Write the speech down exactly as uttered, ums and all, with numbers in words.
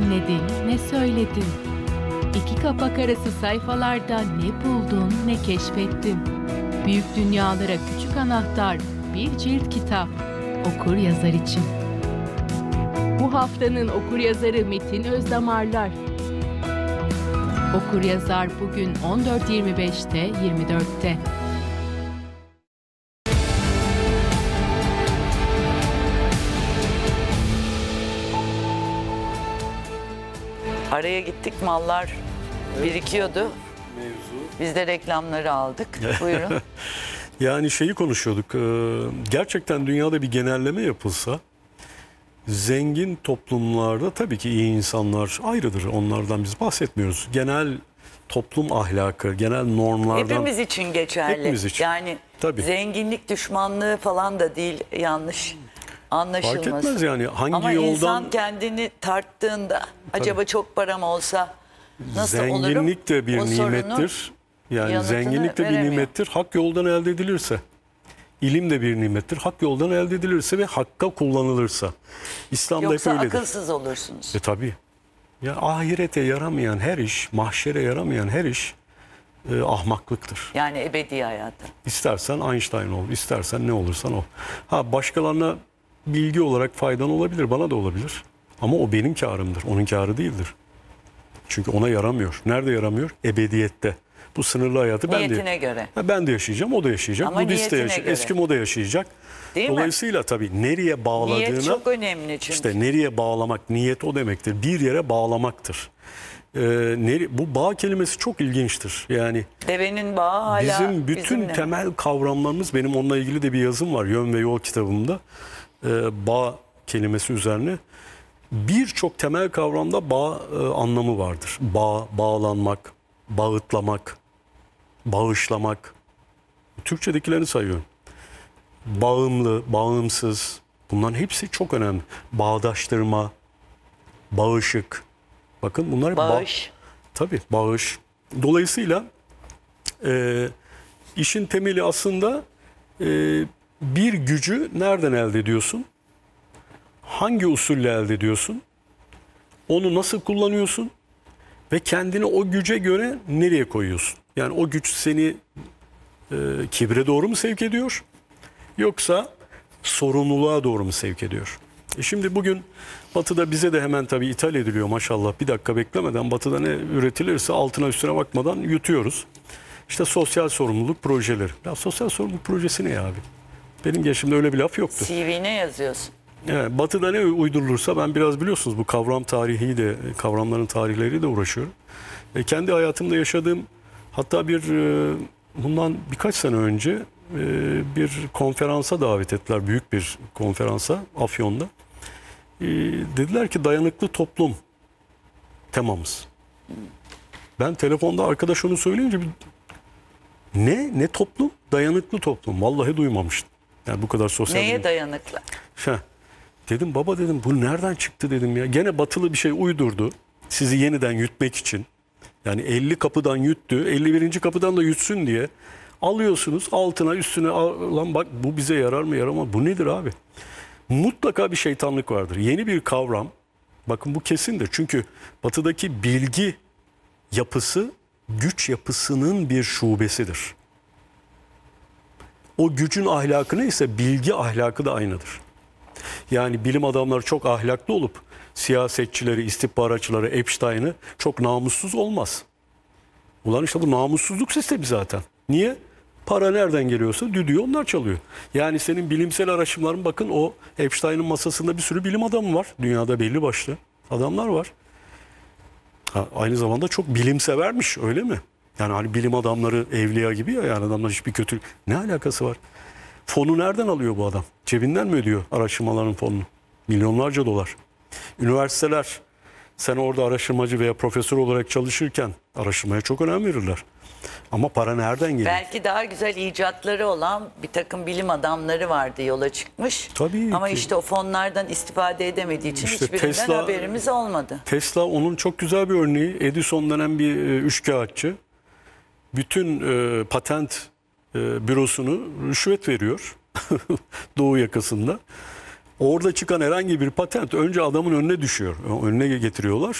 dinledin, ne söyledin? İki kapak arası sayfalarda ne buldun, ne keşfettin? Büyük dünyalara küçük anahtar, bir cilt kitap. Okur yazar için. Bu haftanın okur yazarı Metin Özdamarlar. Okur yazar bugün on dört yirmi beşte yirmi dörtte. Araya gittik, mallar birikiyordu. Mevzu. Biz de reklamları aldık. Buyurun. Yani şeyi konuşuyorduk. Gerçekten dünyada bir genelleme yapılsa zengin toplumlarda tabii ki iyi insanlar ayrıdır. Onlardan biz bahsetmiyoruz. Genel toplum ahlakı, genel normlardan. Hepimiz için geçerli. Hepimiz için. Yani Tabii. zenginlik düşmanlığı falan da değil, yanlış anlaşılmasın. Fark etmez yani hangi Ama yoldan. insan kendini tarttığında acaba çok param olsa nasıl olurum? Zenginlik de bir O sorunun nimettir. Yani yanıtını zenginlik de bir veremiyor. nimettir. Hak yoldan elde edilirse. İlim de bir nimettir. Hak yoldan elde edilirse ve hakka kullanılırsa. İslam'da Yoksa hep öyledir. akılsız olursunuz. E tabii. Ya ahirete yaramayan her iş, mahşere yaramayan her iş e, ahmaklıktır. Yani ebedi hayatı. İstersen Einstein ol, istersen ne olursan ol. Ha başkalarına bilgi olarak faydan olabilir, bana da olabilir. Ama o benim kârımdır, onun kârı değildir. Çünkü ona yaramıyor. Nerede yaramıyor? Ebediyette. Bu sınırlı hayatı ben de, Niyetine göre. Ha, ben de yaşayacağım, o da yaşayacak. Ama Budist de niyetine yaşayacak, göre. Eskimo da yaşayacak. Değil mi? Dolayısıyla tabii nereye bağladığına... Niyet çok önemli çünkü. İşte nereye bağlamak, niyet o demektir. Bir yere bağlamaktır. Ee, nere, bu bağ kelimesi çok ilginçtir. Yani Devenin bağı hala bizim bütün bizimle. temel kavramlarımız, benim onunla ilgili de bir yazım var. Yön ve Yol kitabımda. Ee, bağ kelimesi üzerine. Birçok temel kavramda bağ e, anlamı vardır. Bağ, bağlanmak, bağıtlamak, bağışlamak. Türkçedekilerini sayıyorum. Bağımlı, bağımsız. Bunların hepsi çok önemli. Bağdaştırma, bağışık. Bakın bunlar Bağış. Ba- tabii bağış. Dolayısıyla e, işin temeli aslında e, bir gücü nereden elde ediyorsun? Hangi usulle elde ediyorsun? Onu nasıl kullanıyorsun? Ve kendini o güce göre nereye koyuyorsun? Yani o güç seni e, kibre doğru mu sevk ediyor? Yoksa sorumluluğa doğru mu sevk ediyor? E şimdi bugün Batı'da bize de hemen tabii ithal ediliyor maşallah. Bir dakika beklemeden Batı'da ne üretilirse altına üstüne bakmadan yutuyoruz. İşte sosyal sorumluluk projeleri. Ya sosyal sorumluluk projesi ne ya abi? Benim geçimde öyle bir laf yoktu. C V'ne yazıyorsun. Yani Batı'da ne uydurulursa ben biraz biliyorsunuz bu kavram tarihi de kavramların tarihleriyle de uğraşıyorum. E kendi hayatımda yaşadığım hatta bir e, bundan birkaç sene önce e, bir konferansa davet ettiler. Büyük bir konferansa Afyon'da. E, dediler ki dayanıklı toplum temamız. Ben telefonda arkadaş onu söyleyince bir, ne ne toplum? Dayanıklı toplum. Vallahi duymamıştım. Yani bu kadar sosyal. Neye dayanıklı? Heh. Dedim baba dedim bu nereden çıktı dedim ya. Gene batılı bir şey uydurdu. Sizi yeniden yutmak için. Yani elli kapıdan yuttu. elli birinci kapıdan da yutsün diye. Alıyorsunuz altına üstüne lan bak bu bize yarar mı yaramaz. Bu nedir abi? Mutlaka bir şeytanlık vardır. Yeni bir kavram. Bakın bu kesindir. Çünkü batıdaki bilgi yapısı güç yapısının bir şubesidir. O gücün ahlakı neyse bilgi ahlakı da aynıdır. Yani bilim adamları çok ahlaklı olup siyasetçileri, istihbaratçıları, Epstein'ı çok namussuz olmaz. Ulan işte bu namussuzluk sistemi zaten. Niye? Para nereden geliyorsa düdüğü onlar çalıyor. Yani senin bilimsel araştırmaların bakın o Epstein'ın masasında bir sürü bilim adamı var. Dünyada belli başlı adamlar var. Ha, aynı zamanda çok bilimsevermiş öyle mi? Yani hani bilim adamları evliya gibi ya yani adamlar hiçbir kötü... Ne alakası var? Fonu nereden alıyor bu adam? Cebinden mi ödüyor araştırmaların fonunu? Milyonlarca dolar. Üniversiteler, sen orada araştırmacı veya profesör olarak çalışırken araştırmaya çok önem verirler. Ama para nereden geliyor? Belki daha güzel icatları olan bir takım bilim adamları vardı, yola çıkmış. Tabii Ama ki. işte o fonlardan istifade edemediği için İşte hiçbirinden Tesla- haberimiz olmadı. Tesla onun çok güzel bir örneği. Edison denen bir e, üçkağıtçı. Bütün e, patent e, bürosunu rüşvet veriyor. Doğu yakasında. Orada çıkan herhangi bir patent önce adamın önüne düşüyor. Önüne getiriyorlar.